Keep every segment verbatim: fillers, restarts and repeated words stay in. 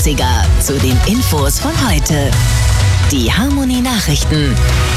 achtziger zu den Infos von heute. Die Harmony Nachrichten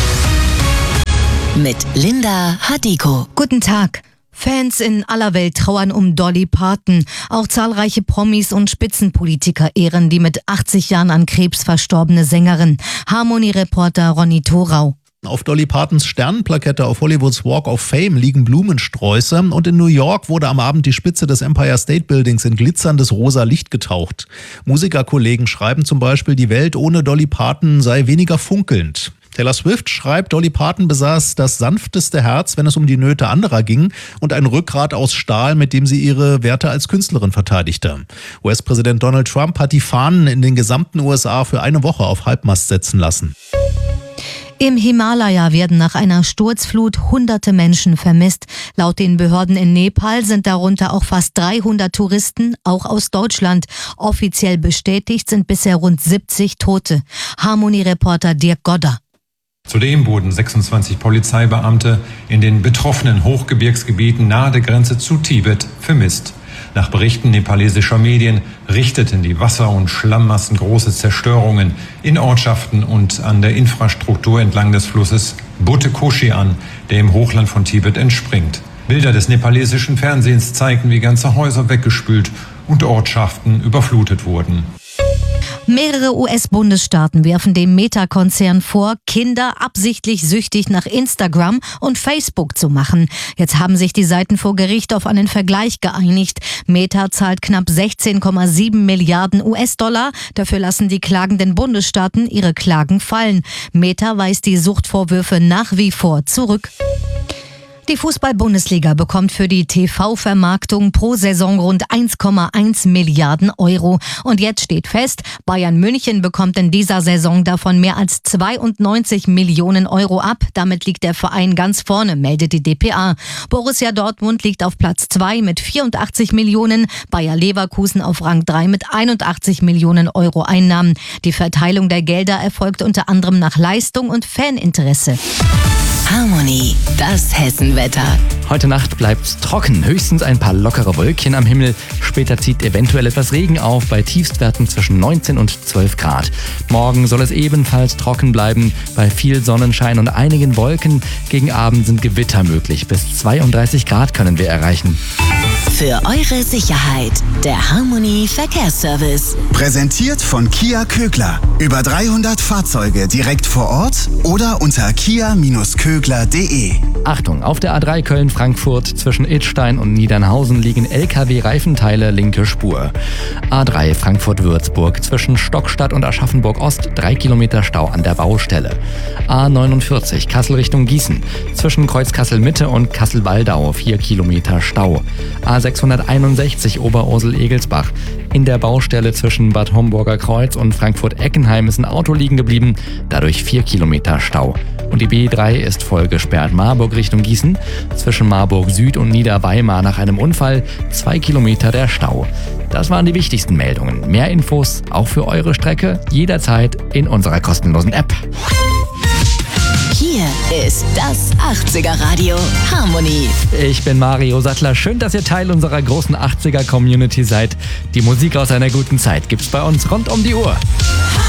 mit Linda Hadiko. Guten Tag. Fans in aller Welt trauern um Dolly Parton. Auch zahlreiche Promis und Spitzenpolitiker ehren die mit achtzig Jahren an Krebs verstorbene Sängerin. Harmony-Reporter Ronny Thorau. Auf Dolly Partons Sternenplakette auf Hollywoods Walk of Fame liegen Blumensträuße und in New York wurde am Abend die Spitze des Empire State Buildings in glitzerndes rosa Licht getaucht. Musikerkollegen schreiben zum Beispiel, die Welt ohne Dolly Parton sei weniger funkelnd. Taylor Swift schreibt, Dolly Parton besaß das sanfteste Herz, wenn es um die Nöte anderer ging und ein Rückgrat aus Stahl, mit dem sie ihre Werte als Künstlerin verteidigte. U S-Präsident Donald Trump hat die Fahnen in den gesamten U S A für eine Woche auf Halbmast setzen lassen. Im Himalaya werden nach einer Sturzflut hunderte Menschen vermisst. Laut den Behörden in Nepal sind darunter auch fast dreihundert Touristen, auch aus Deutschland. Offiziell bestätigt sind bisher rund siebzig Tote. Harmony-Reporter Dirk Godder. Zudem wurden sechsundzwanzig Polizeibeamte in den betroffenen Hochgebirgsgebieten nahe der Grenze zu Tibet vermisst. Nach Berichten nepalesischer Medien richteten die Wasser- und Schlammmassen große Zerstörungen in Ortschaften und an der Infrastruktur entlang des Flusses Buttekoshi an, der im Hochland von Tibet entspringt. Bilder des nepalesischen Fernsehens zeigten, wie ganze Häuser weggespült und Ortschaften überflutet wurden. Mehrere U S-Bundesstaaten werfen dem Meta-Konzern vor, Kinder absichtlich süchtig nach Instagram und Facebook zu machen. Jetzt haben sich die Seiten vor Gericht auf einen Vergleich geeinigt. Meta zahlt knapp sechzehn Komma sieben Milliarden U S-Dollar. Dafür lassen die klagenden Bundesstaaten ihre Klagen fallen. Meta weist die Suchtvorwürfe nach wie vor zurück. Die Fußball-Bundesliga bekommt für die T V-Vermarktung pro Saison rund eins Komma eins Milliarden Euro. Und jetzt steht fest, Bayern München bekommt in dieser Saison davon mehr als zweiundneunzig Millionen Euro ab. Damit liegt der Verein ganz vorne, meldet die D P A. Borussia Dortmund liegt auf Platz zwei mit vierundachtzig Millionen, Bayer Leverkusen auf Rang drei mit einundachtzig Millionen Euro Einnahmen. Die Verteilung der Gelder erfolgt unter anderem nach Leistung und Faninteresse. Harmony, das Hessenwetter. Heute Nacht bleibt's trocken, höchstens ein paar lockere Wölkchen am Himmel. Später zieht eventuell etwas Regen auf, bei Tiefstwerten zwischen neunzehn und zwölf Grad. Morgen soll es ebenfalls trocken bleiben, bei viel Sonnenschein und einigen Wolken. Gegen Abend sind Gewitter möglich, bis zweiunddreißig Grad können wir erreichen. Für eure Sicherheit, der Harmony Verkehrsservice. Präsentiert von Kia Kögler. Über dreihundert Fahrzeuge direkt vor Ort oder unter kia Bindestrich kögler punkt de. Achtung, auf der A drei Köln-Frankfurt zwischen Idstein und Niedernhausen liegen L K W-Reifenteile linke Spur. A drei Frankfurt-Würzburg zwischen Stockstadt und Aschaffenburg-Ost drei Kilometer Stau an der Baustelle. A neunundvierzig Kassel Richtung Gießen zwischen Kreuz Kassel-Mitte und Kassel-Waldau vier Kilometer Stau. A sechshunderteinundsechzig Oberursel-Egelsbach. In der Baustelle zwischen Bad Homburger Kreuz und Frankfurt-Eckenheim ist ein Auto liegen geblieben, dadurch vier Kilometer Stau. Und die B drei ist voll gesperrt. Marburg Richtung Gießen, zwischen Marburg Süd und Niederweimar nach einem Unfall, zwei Kilometer der Stau. Das waren die wichtigsten Meldungen. Mehr Infos auch für eure Strecke jederzeit in unserer kostenlosen App. Hier ist das achtziger Radio Harmony. Ich bin Mario Sattler. Schön, dass ihr Teil unserer großen achtziger Community seid. Die Musik aus einer guten Zeit gibt's bei uns rund um die Uhr.